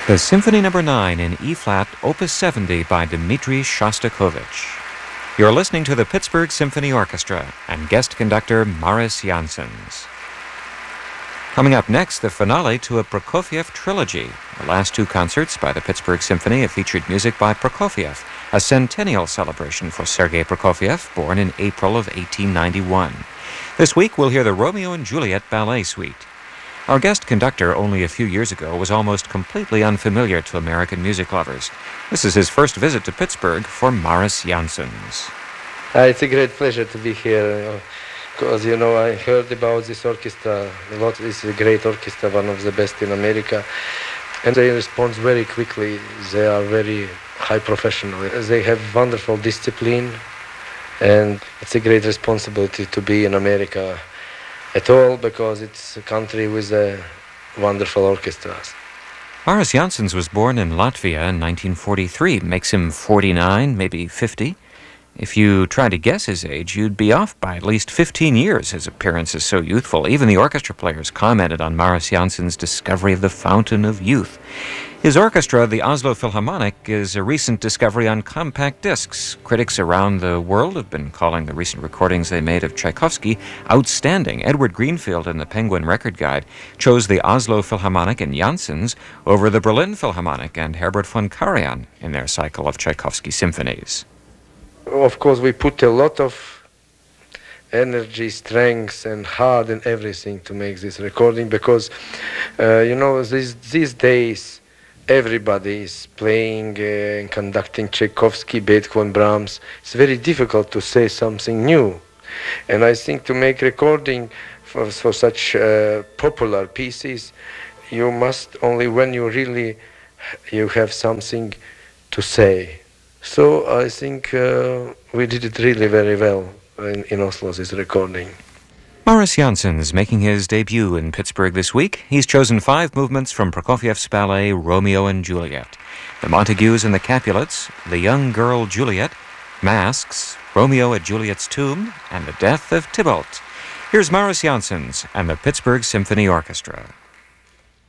The Symphony No. 9 in E-flat, Opus 70 by Dmitri Shostakovich. You're listening to the Pittsburgh Symphony Orchestra and guest conductor Maris Janssens. Coming up next, the finale to a Prokofiev trilogy. The last two concerts by the Pittsburgh Symphony have featured music by Prokofiev, a centennial celebration for Sergei Prokofiev, born in April of 1891. This week, we'll hear the Romeo and Juliet Ballet Suite. Our guest conductor only a few years ago was almost completely unfamiliar to American music lovers. This is his first visit to Pittsburgh for Maris Janssens. It's a great pleasure to be here because, I heard about this orchestra a lot. It's a great orchestra, one of the best in America. And they respond very quickly. They are very high professional. They have wonderful discipline, and it's a great responsibility to be in America at all, because it's a country with wonderful orchestras. Maris Janssens was born in Latvia in 1943. Makes him 49, maybe 50. If you try to guess his age, you'd be off by at least 15 years. His appearance is so youthful. Even the orchestra players commented on Maris Janssens' discovery of the fountain of youth. His orchestra, the Oslo Philharmonic, is a recent discovery on compact discs. Critics around the world have been calling the recent recordings they made of Tchaikovsky outstanding. Edward Greenfield in the Penguin Record Guide chose the Oslo Philharmonic and Janssens over the Berlin Philharmonic and Herbert von Karajan in their cycle of Tchaikovsky symphonies. Of course, we put a lot of energy, strength, and heart in everything to make this recording, because, these days, everybody is playing and conducting Tchaikovsky, Beethoven, Brahms. It's very difficult to say something new. And I think to make recording for such popular pieces, you must only when you have something to say. So I think we did it really very well in Oslo, this recording. Maris Janssens making his debut in Pittsburgh this week. He's chosen 5 movements from Prokofiev's ballet Romeo and Juliet: the Montagues and the Capulets, the young girl Juliet, Masks, Romeo at Juliet's tomb, and the death of Tybalt. Here's Maris Janssens and the Pittsburgh Symphony Orchestra.